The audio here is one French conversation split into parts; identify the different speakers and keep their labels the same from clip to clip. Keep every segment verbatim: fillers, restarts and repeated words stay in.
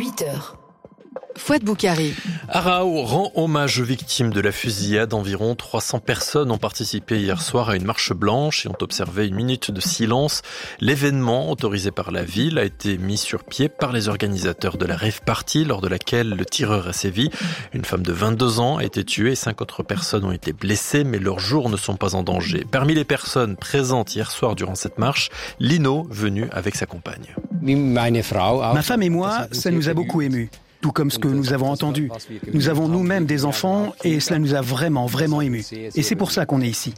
Speaker 1: huit heures. Fouad Boukari.
Speaker 2: Arao rend hommage aux victimes de la fusillade. Environ trois cents personnes ont participé hier soir à une marche blanche et ont observé une minute de silence. L'événement, autorisé par la ville, a été mis sur pied par les organisateurs de la rave party, lors de laquelle le tireur a sévi. Une femme de vingt-deux ans a été tuée et cinq autres personnes ont été blessées, mais leurs jours ne sont pas en danger. Parmi les personnes présentes hier soir durant cette marche, Lino, venu avec sa compagne.
Speaker 3: Ma femme et moi, ça nous a beaucoup émus. Tout comme ce que nous avons entendu. Nous avons nous-mêmes des enfants et cela nous a vraiment, vraiment émus. Et c'est pour ça qu'on est ici.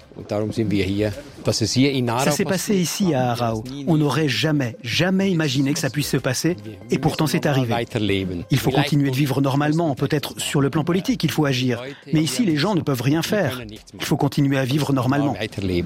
Speaker 3: Ça s'est passé ici à Arao. On n'aurait jamais, jamais imaginé que ça puisse se passer et pourtant c'est arrivé. Il faut continuer de vivre normalement, peut-être sur le plan politique, il faut agir. Mais ici, les gens ne peuvent rien faire. Il faut continuer à vivre normalement.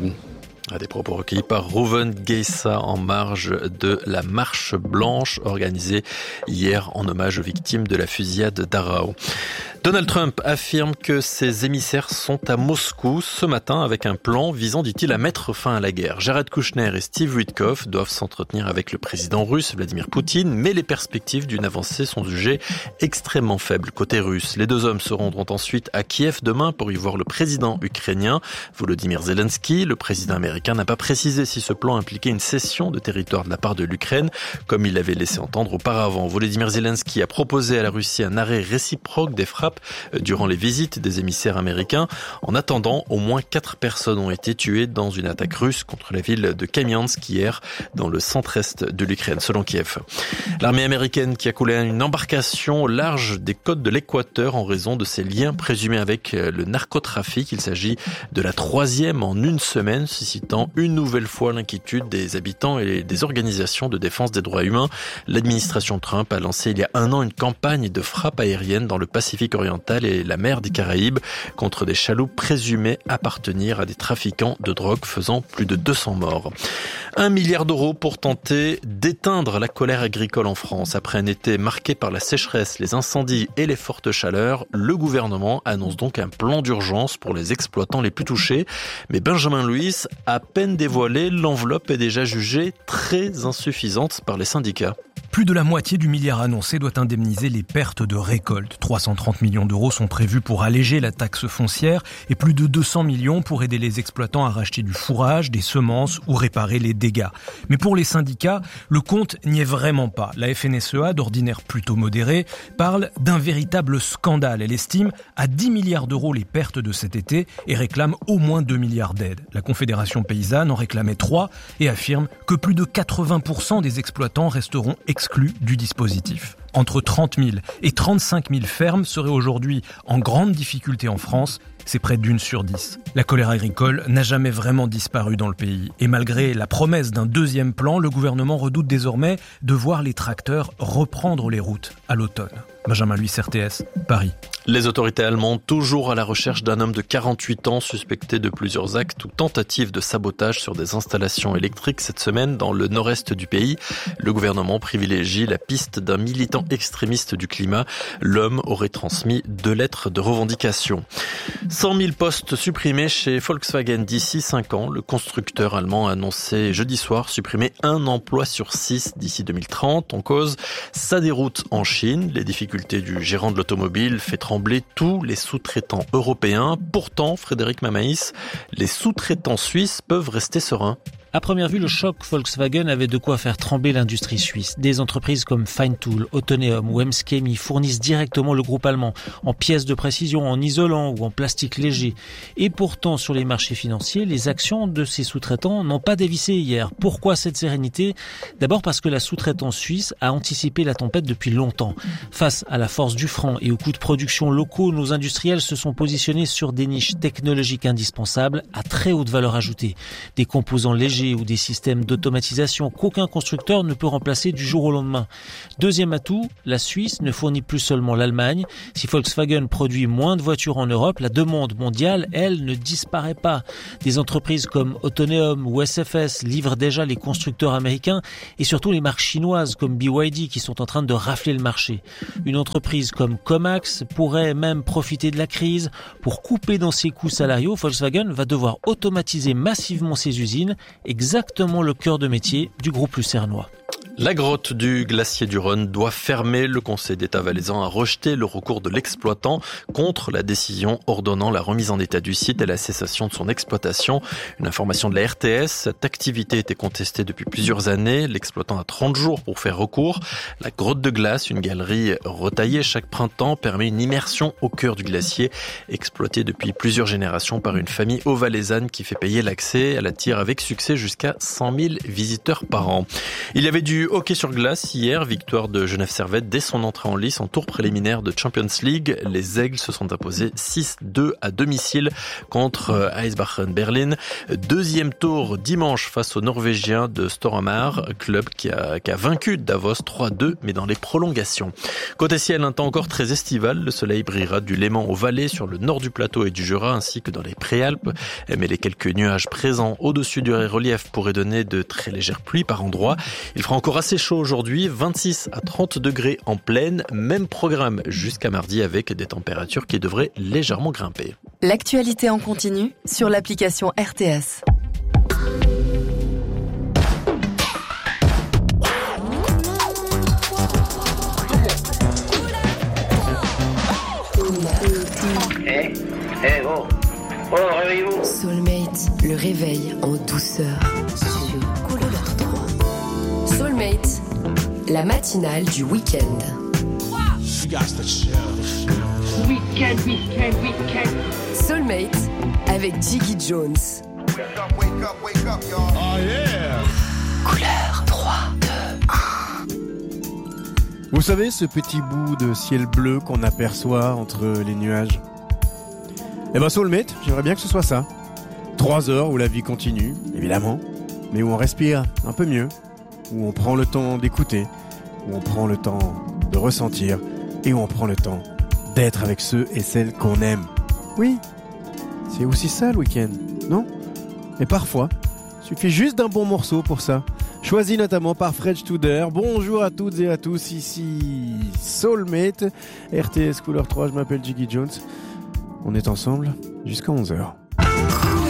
Speaker 2: Des propos recueillis par Rouven Geissa en marge de la marche blanche organisée hier en hommage aux victimes de la fusillade d'Arao. Donald Trump affirme que ses émissaires sont à Moscou ce matin avec un plan visant, dit-il, à mettre fin à la guerre. Jared Kushner et Steve Witkoff doivent s'entretenir avec le président russe Vladimir Poutine, mais les perspectives d'une avancée sont jugées extrêmement faibles côté russe. Les deux hommes se rendront ensuite à Kiev demain pour y voir le président ukrainien Volodymyr Zelensky. Le président américain n'a pas précisé si ce plan impliquait une cession de territoire de la part de l'Ukraine, comme il l'avait laissé entendre auparavant. Volodymyr Zelensky a proposé à la Russie un arrêt réciproque des frappes durant les visites des émissaires américains. En attendant, au moins quatre personnes ont été tuées dans une attaque russe contre la ville de Kamiansk hier, dans le centre-est de l'Ukraine, selon Kiev. L'armée américaine qui a coulé une embarcation au large des côtes de l'Équateur en raison de ses liens présumés avec le narcotrafic. Il s'agit de la troisième en une semaine, suscitant une nouvelle fois l'inquiétude des habitants et des organisations de défense des droits humains. L'administration Trump a lancé il y a un an une campagne de frappe aérienne dans le Pacifique oriental et la mer des Caraïbes contre des chaloupes présumées appartenir à des trafiquants de drogue, faisant plus de deux cents morts. Un milliard d'euros pour tenter d'éteindre la colère agricole en France. Après un été marqué par la sécheresse, les incendies et les fortes chaleurs, le gouvernement annonce donc un plan d'urgence pour les exploitants les plus touchés. Mais Benjamin Louis, à peine dévoilé, l'enveloppe est déjà jugée très insuffisante par les syndicats.
Speaker 4: Plus de la moitié du milliard annoncé doit indemniser les pertes de récolte. trois cent trente millions d'euros sont prévus pour alléger la taxe foncière et plus de deux cents millions pour aider les exploitants à racheter du fourrage, des semences ou réparer les dégâts. Mais pour les syndicats, le compte n'y est vraiment pas. La F N S E A, d'ordinaire plutôt modérée, parle d'un véritable scandale. Elle estime à dix milliards d'euros les pertes de cet été et réclame au moins deux milliards d'aides. La Confédération paysanne en réclamait trois et affirme que plus de quatre-vingts pour cent des exploitants resteront exclus du dispositif. Entre trente mille et trente-cinq mille fermes seraient aujourd'hui en grande difficulté en France. C'est près d'une sur dix. La colère agricole n'a jamais vraiment disparu dans le pays. Et malgré la promesse d'un deuxième plan, le gouvernement redoute désormais de voir les tracteurs reprendre les routes à l'automne. Benjamin Louis, R T S, Paris.
Speaker 2: Les autorités allemandes, toujours à la recherche d'un homme de quarante-huit ans suspecté de plusieurs actes ou tentatives de sabotage sur des installations électriques cette semaine dans le nord-est du pays. Le gouvernement privilégie la piste d'un militant extrémiste du climat. L'homme aurait transmis deux lettres de revendication. cent mille postes supprimés chez Volkswagen d'ici cinq ans. Le constructeur allemand a annoncé jeudi soir supprimer un emploi sur six d'ici deux mille trente. En cause, sa déroute en Chine. Les difficultés du gérant de l'automobile fait trembler tous les sous-traitants européens. Pourtant, Frédéric Mamaïs, les sous-traitants suisses peuvent rester sereins.
Speaker 5: À première vue, le choc Volkswagen avait de quoi faire trembler l'industrie suisse. Des entreprises comme Feintool, Autoneum ou Emskemi fournissent directement le groupe allemand en pièces de précision, en isolant ou en plastique léger. Et pourtant, sur les marchés financiers, les actions de ces sous-traitants n'ont pas dévissé hier. Pourquoi cette sérénité ? D'abord parce que la sous-traitance suisse a anticipé la tempête depuis longtemps. Face à la force du franc et aux coûts de production locaux, nos industriels se sont positionnés sur des niches technologiques indispensables à très haute valeur ajoutée. Des composants légers ou des systèmes d'automatisation qu'aucun constructeur ne peut remplacer du jour au lendemain. Deuxième atout, la Suisse ne fournit plus seulement l'Allemagne. Si Volkswagen produit moins de voitures en Europe, la demande mondiale, elle, ne disparaît pas. Des entreprises comme Autoneum ou S F S livrent déjà les constructeurs américains et surtout les marques chinoises comme B Y D qui sont en train de rafler le marché. Une entreprise comme Comax pourrait même profiter de la crise. Pour couper dans ses coûts salariaux, Volkswagen va devoir automatiser massivement ses usines, exactement le cœur de métier du groupe lucernois.
Speaker 2: La grotte du glacier du Rhône doit fermer. Le Conseil d'État valaisan a rejeté le recours de l'exploitant contre la décision ordonnant la remise en état du site et la cessation de son exploitation. Une information de la R T S. Cette activité était contestée depuis plusieurs années. L'exploitant a trente jours pour faire recours. La grotte de glace, une galerie retaillée chaque printemps, permet une immersion au cœur du glacier, exploitée depuis plusieurs générations par une famille haut-valaisanne qui fait payer l'accès. Elle attire avec succès jusqu'à cent mille visiteurs par an. Il y avait du hockey sur glace hier, victoire de Genève Servette dès son entrée en lice en tour préliminaire de Champions League. Les Aigles se sont imposés six deux à domicile contre Eisbären Berlin. Deuxième tour dimanche face aux Norvégiens de Storhamar, club qui a, qui a vaincu Davos trois deux, mais dans les prolongations. Côté ciel, un temps encore très estival. Le soleil brillera du Léman au Valais, sur le nord du plateau et du Jura, ainsi que dans les Préalpes. Mais les quelques nuages présents au-dessus du relief pourraient donner de très légères pluies par endroits. Il fera encore assez chaud aujourd'hui, vingt-six à trente degrés en plaine. Même programme jusqu'à mardi avec des températures qui devraient légèrement grimper.
Speaker 1: L'actualité en continu sur l'application R T S.
Speaker 6: Eh, eh, oh, oh, réveillez-vous.
Speaker 7: Soulmate, le réveil en douceur sur Couleur trois. Soulmate, la matinale du week-end.
Speaker 6: Week-end, week-end, week-end.
Speaker 7: Soulmate avec Jiggy Jones.
Speaker 6: Wake up, wake up, wake up, y'all. Oh yeah.
Speaker 7: Couleur trois, deux, un.
Speaker 8: Vous savez, ce petit bout de ciel bleu qu'on aperçoit entre les nuages? Eh ben Soulmate, j'aimerais bien que ce soit ça. Trois heures où la vie continue, évidemment, mais où on respire un peu mieux, où on prend le temps d'écouter, où on prend le temps de ressentir et où on prend le temps d'être avec ceux et celles qu'on aime. Oui, c'est aussi ça le week-end, non? Et parfois, il suffit juste d'un bon morceau pour ça. Choisi notamment par Fred Studer. Bonjour à toutes et à tous, ici Soulmate, R T S Couleur trois, je m'appelle Jiggy Jones. On est ensemble jusqu'à onze heures.